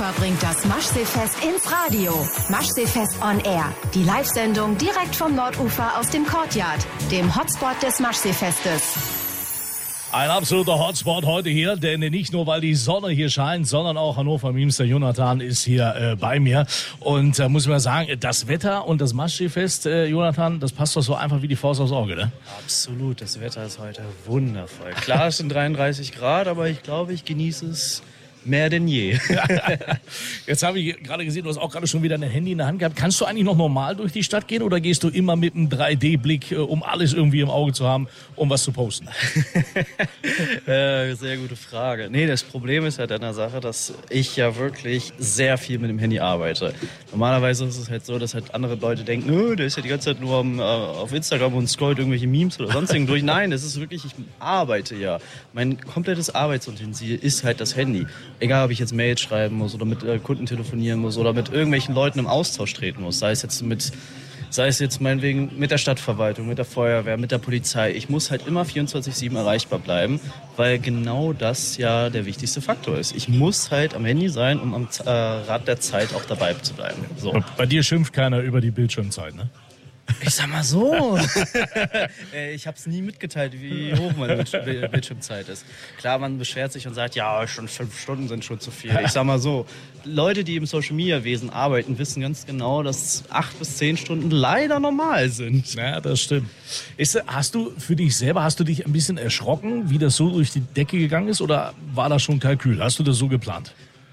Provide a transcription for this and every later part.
Hannover bringt das Maschseefest ins Radio. Maschseefest on Air. Die Live-Sendung direkt vom Nordufer aus dem Courtyard, dem Hotspot des Maschseefestes. Ein absoluter Hotspot heute hier, denn nicht nur, weil die Sonne hier scheint, sondern auch Hannover Memes, der Jonathan ist hier bei mir. Und muss ich mal sagen, das Wetter und das Maschseefest, Jonathan, das passt doch so einfach wie die Faust aufs Auge, ne? Absolut, das Wetter ist heute wundervoll. Klar, es sind 33 Grad, aber ich glaube, ich genieße es mehr denn je. Jetzt habe ich gerade gesehen, du hast auch gerade schon wieder ein Handy in der Hand gehabt. Kannst du eigentlich noch normal durch die Stadt gehen oder gehst du immer mit einem 3D-Blick, um alles irgendwie im Auge zu haben, um was zu posten? Sehr gute Frage. Nee, das Problem ist halt an der Sache, dass ich ja wirklich sehr viel mit dem Handy arbeite. Normalerweise ist es halt so, dass halt andere Leute denken, der ist ja die ganze Zeit nur auf Instagram und scrollt irgendwelche Memes oder sonstigen durch. Nein, das ist wirklich, ich arbeite ja. Mein komplettes Arbeitsutensil ist halt das Handy. Egal, ob ich jetzt Mails schreiben muss oder mit Kunden telefonieren muss oder mit irgendwelchen Leuten im Austausch treten muss. Sei es jetzt meinetwegen mit der Stadtverwaltung, mit der Feuerwehr, mit der Polizei. Ich muss halt immer 24/7 erreichbar bleiben, weil genau das ja der wichtigste Faktor ist. Ich muss halt am Handy sein, um am Rad der Zeit auch dabei zu bleiben. So. Bei dir schimpft keiner über die Bildschirmzeit, ne? Ich sag mal so. Ich habe es nie mitgeteilt, wie hoch meine Bildschirmzeit ist. Klar, man beschwert sich und sagt, ja, schon 5 Stunden sind schon zu viel. Ich sag mal so, Leute, die im Social-Media-Wesen arbeiten, wissen ganz genau, dass 8 bis 10 Stunden leider normal sind. Ja, das stimmt. Hast du dich ein bisschen erschrocken, wie das so durch die Decke gegangen ist, oder war das schon Kalkül? Hast du das so geplant?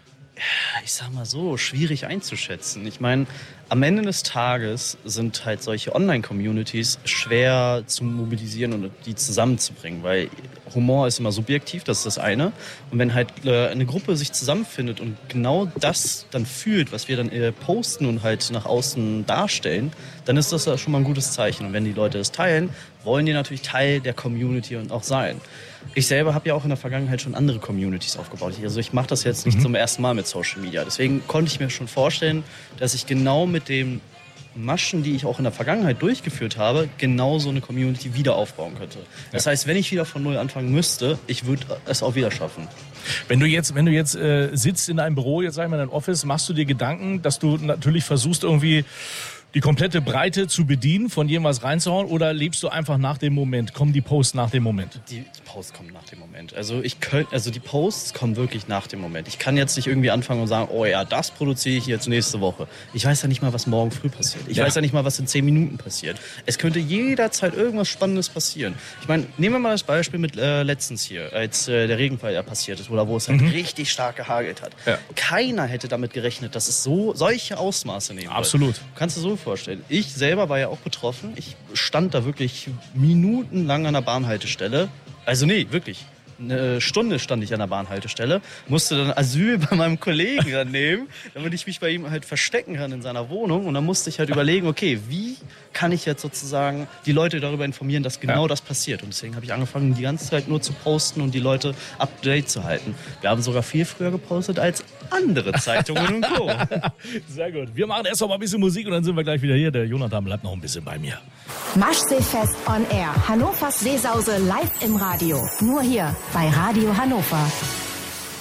Ich sag mal so, schwierig einzuschätzen. Ich meine, am Ende des Tages sind halt solche Online-Communities schwer zu mobilisieren und die zusammenzubringen, weil Humor ist immer subjektiv, das ist das eine. Und wenn halt eine Gruppe sich zusammenfindet und genau das dann fühlt, was wir dann posten und halt nach außen darstellen, dann ist das schon mal ein gutes Zeichen. Und wenn die Leute es teilen, wollen die natürlich Teil der Community und auch sein. Ich selber habe ja auch in der Vergangenheit schon andere Communities aufgebaut. Also ich mache das jetzt nicht zum ersten Mal mit Social Media. Deswegen konnte ich mir schon vorstellen, dass ich genau mit den Maschen, die ich auch in der Vergangenheit durchgeführt habe, genau so eine Community wieder aufbauen könnte. Das heißt, wenn ich wieder von null anfangen müsste, ich würde es auch wieder schaffen. Wenn du jetzt sitzt in deinem Büro, jetzt sag ich mal in deinem Office, machst du dir Gedanken, dass du natürlich versuchst irgendwie die komplette Breite zu bedienen, von jedem was reinzuhauen, oder lebst du einfach nach dem Moment? Kommen die Posts nach dem Moment? Die Posts kommen nach dem Moment. Also die Posts kommen wirklich nach dem Moment. Ich kann jetzt nicht irgendwie anfangen und sagen, oh ja, das produziere ich jetzt nächste Woche. Ich weiß ja nicht mal, was morgen früh passiert. Ich weiß ja nicht mal, was in 10 Minuten passiert. Es könnte jederzeit irgendwas Spannendes passieren. Ich meine, nehmen wir mal das Beispiel mit letztens hier, als der Regenfall ja passiert ist, oder wo es halt richtig stark gehagelt hat. Ja. Keiner hätte damit gerechnet, dass es solche Ausmaße nehmen wird. Absolut. Kannst du so vorstellen. Ich selber war ja auch betroffen. Ich stand da wirklich minutenlang an der Bahnhaltestelle. Also nee, wirklich. Eine Stunde stand ich an der Bahnhaltestelle, musste dann Asyl bei meinem Kollegen dann nehmen, damit ich mich bei ihm halt verstecken kann in seiner Wohnung. Und dann musste ich halt überlegen, okay, wie kann ich jetzt sozusagen die Leute darüber informieren, dass genau das passiert. Und deswegen habe ich angefangen, die ganze Zeit nur zu posten und die Leute up to date zu halten. Wir haben sogar viel früher gepostet als andere Zeitungen und Co. Sehr gut. Wir machen erst noch mal ein bisschen Musik und dann sind wir gleich wieder hier. Der Jonathan bleibt noch ein bisschen bei mir. Maschseefest on Air. Hannovers Seesause live im Radio. Nur hier bei Radio Hannover.